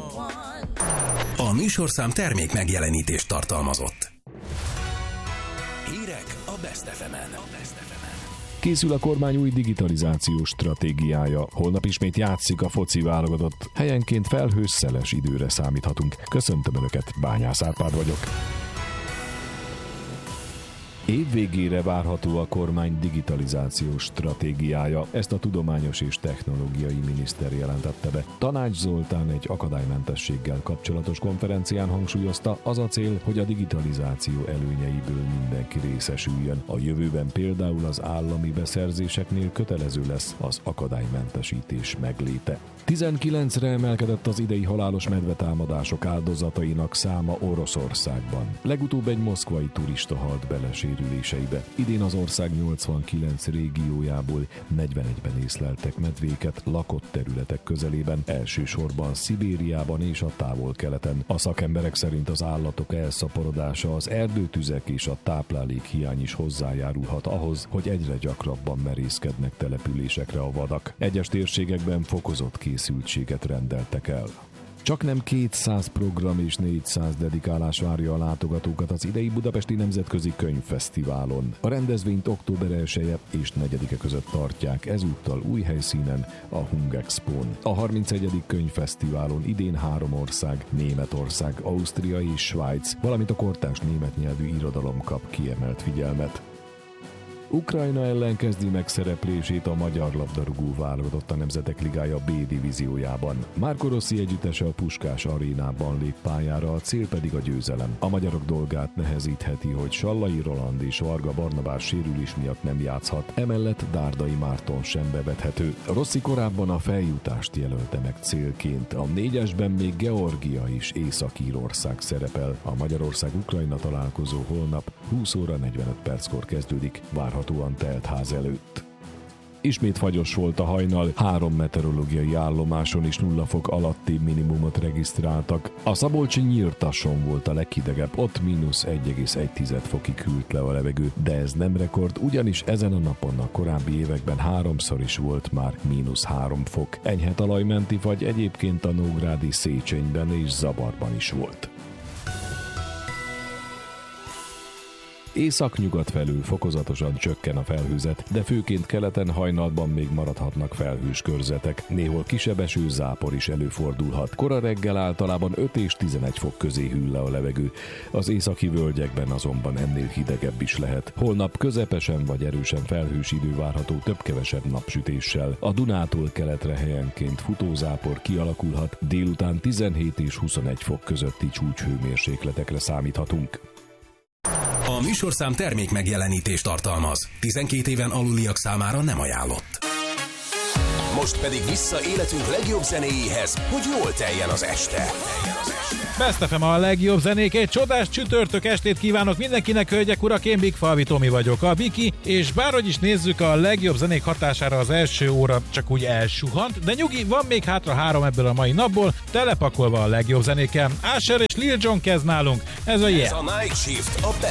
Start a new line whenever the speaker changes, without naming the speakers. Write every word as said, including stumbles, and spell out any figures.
A műsorszám termék megjelenítést tartalmazott. Hírek a Best ef emen.
Készül a kormány új digitalizációs stratégiája. Holnap ismét játszik a foci válogatott. Helyenként felhős, szeles időre számíthatunk. Köszöntöm Önöket, Bányász Árpád vagyok. Év végére várható a kormány digitalizációs stratégiája. Ezt a tudományos és technológiai miniszter jelentette be. Tanács Zoltán egy akadálymentességgel kapcsolatos konferencián hangsúlyozta, az a cél, hogy a digitalizáció előnyeiből mindenki részesüljön. A jövőben például az állami beszerzéseknél kötelező lesz az akadálymentesítés megléte. tizenkilencre emelkedett az idei halálos medvetámadások áldozatainak száma Oroszországban. Legutóbb egy moszkvai turista halt bele sérüléseibe. Idén az ország nyolcvankilenc régiójából negyvenegyben észleltek medvéket lakott területek közelében, elsősorban Szibériában és a távol-keleten. A szakemberek szerint az állatok elszaporodása, az erdőtüzek és a táplálék hiány is hozzájárulhat ahhoz, hogy egyre gyakrabban merészkednek településekre a vadak. Egyes térségekben fokozott készültséget rendeltek el. Csaknem kétszáz program és négyszáz dedikálás várja a látogatókat az idei Budapesti Nemzetközi Könyvfesztiválon. A rendezvényt október elseje és negyedike között tartják, ezúttal új helyszínen, a Hungexpón. A harmincegyedik Könyvfesztiválon idén három ország, Németország, Ausztria és Svájc, valamint a kortárs német nyelvű irodalom kap kiemelt figyelmet. Ukrajna ellen kezdi meg szereplését a magyar labdarúgó válogatott a Nemzetek Ligája B divíziójában. Marco Rossi együttese a Puskás arénában lép pályára, a cél pedig a győzelem. A magyarok dolgát nehezítheti, hogy Sallai Roland és Varga Barnabás sérülés miatt nem játszhat, emellett Dárdai Márton sem bevethető. Rossi korábban a feljutást jelölte meg célként, a négyesben még Georgia és Észak-Írország szerepel. A Magyarország-Ukrajna találkozó holnap húsz óra negyvenöt perckor kezdődik, várhatóan telt ház előtt. Ismét fagyos volt a hajnal, három meteorológiai állomáson is nulla fok alatti minimumot regisztráltak. A szabolcsi Nyírtasson volt a leghidegebb, ott mínusz egy egész egy fokig hűlt le a levegő, de ez nem rekord, ugyanis ezen a napon a korábbi években háromszor is volt már mínusz három fok. Enyhe talajmenti fagy egyébként a nógrádi Széchenyben és Zabarban is volt. Észak-nyugat felül fokozatosan csökken a felhőzet, de főként keleten hajnalban még maradhatnak felhős körzetek. Néhol kisebb eső, zápor is előfordulhat. Kora reggel általában öt és tizenegy fok közé hűl le a levegő. Az északi völgyekben azonban ennél hidegebb is lehet. Holnap közepesen vagy erősen felhős idő várható több-kevesebb napsütéssel. A Dunától keletre helyenként futózápor kialakulhat, délután tizenhét és huszonegy fok közötti csúcshőmérsékletekre számíthatunk.
A műsorszám termék megjelenítést tartalmaz. tizenkét éven aluliak számára nem ajánlott. Most pedig vissza életünk legjobb zenéjéhez, hogy jól teljen az este.
Best ef em a legjobb zenék, egy csodás csütörtök estét kívánok mindenkinek, hölgyek, urak, én Big Falvi Tomi vagyok, a Viki, és bárhogy is nézzük, a legjobb zenék hatására az első óra csak úgy elsuhant, de nyugi, van még hátra három ebből a mai napból, telepakolva a legjobb zenékkel. Usher és Lil Jon kezd nálunk, ez a Yeah.
Ez a Night Shift a Best